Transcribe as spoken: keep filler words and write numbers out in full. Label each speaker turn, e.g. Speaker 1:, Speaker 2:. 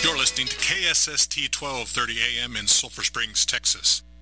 Speaker 1: You're listening to K S S T twelve thirty A M in Sulphur Springs, Texas.